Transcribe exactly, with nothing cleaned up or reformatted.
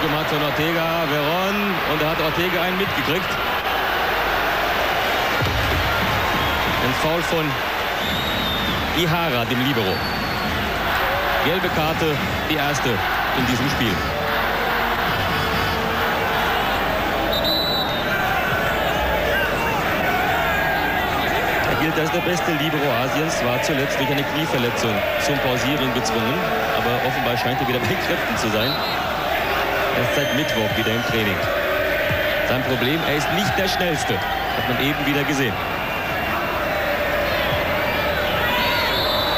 gemacht von Ortega, Veron, und da hat Ortega einen mitgekriegt. Ein Foul von Ihara, dem Libero. Gelbe Karte, die erste in diesem Spiel. Er gilt als der beste Libero Asiens, war zuletzt durch eine Knieverletzung zum Pausieren gezwungen, aber offenbar scheint er wieder bei Kräften zu sein. Er ist seit Mittwoch wieder im Training. Sein Problem, er ist nicht der Schnellste, hat man eben wieder gesehen.